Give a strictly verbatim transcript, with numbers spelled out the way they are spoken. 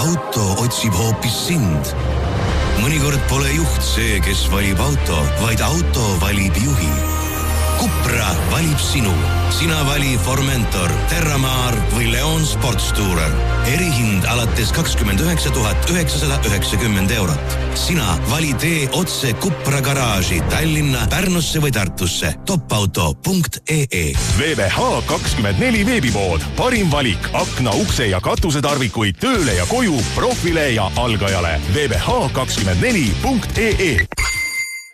auto otsib hoopis sind. Mõnikord pole juht see, kes valib auto, vaid auto valib juhi. Cupra valib sinu. Sina vali Formentor, Terramar või Leon Sportstourer. Erihind alates kakskümmend üheksa tuhat üheksasada üheksakümmend eurot. Sina vali tee otse Cupra garaaži Tallinna, Pärnusse või Tartusse. topauto punkt ee. V V H kakskümmend neli veebipood. Parim valik akna, ukse ja katusetarvikuid tööle ja koju, profile ja algajale. V V H kakskümmend neli punkt ee.